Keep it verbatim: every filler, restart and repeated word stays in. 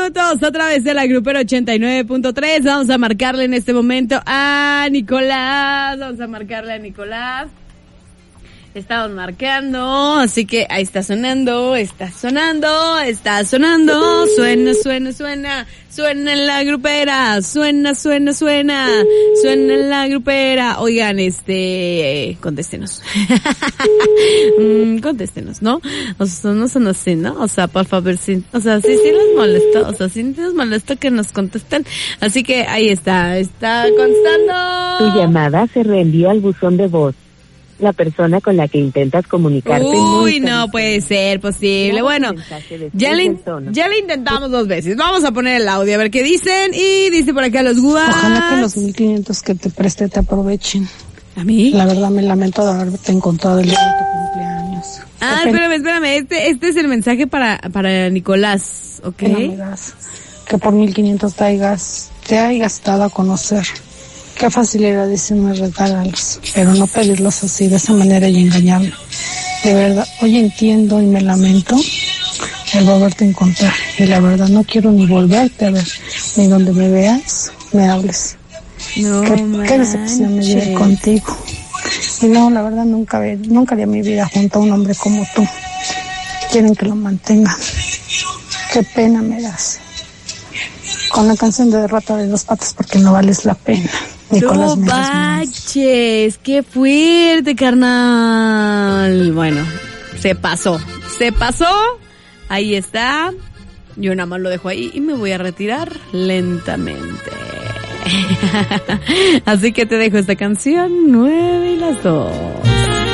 minutos a través de la Grupera ochenta y nueve punto tres. Vamos a marcarle en este momento a Nicolás. Vamos a marcarle a Nicolás. Estamos marcando, así que ahí está sonando, está sonando, está sonando. Suena, suena, suena. Suena en la Grupera. Suena, suena, suena. Suena en la Grupera. Oigan, este, contéstenos. mm, contéstenos, ¿no? O sea, no son así, ¿no? O sea, por favor, sí. O sea, sí, sí les molestó. O sea, sí les molestó que nos contesten. Así que ahí está, está contestando. Tu llamada se reenvió al buzón de voz. La persona con la que intentas comunicarte. Uy, no, no puede ser posible. Bueno, ya le, ya le intentamos dos veces. Vamos a poner el audio a ver qué dicen. Y dice por acá los guas. Ojalá que los mil quinientos que te presté te aprovechen. ¿A mí? La verdad me lamento de haberte encontrado el día de tu cumpleaños. Ah, espérame, espérame. Este, este es el mensaje para, para Nicolás, ¿ok? Que no me das, que por mil quinientos te hayas, te hayas dado a conocer. Qué fácil era decirme regalos, pero no pedirlos así, de esa manera y engañarme. De verdad, hoy entiendo y me lamento el volverte a encontrar. Y la verdad, no quiero ni volverte a ver, ni donde me veas, me hables. No, qué, qué decepción me llevé contigo. Y no, la verdad, nunca, nunca haría mi vida junto a un hombre como tú. Quieren que lo mantenga. Qué pena me das. Con la canción de Derrota de dos patas, porque no vales la pena. No baches, qué fuerte, carnal. Bueno, se pasó, se pasó. Ahí está. Yo nada más lo dejo ahí y me voy a retirar lentamente. Así que te dejo esta canción, nueve y las dos.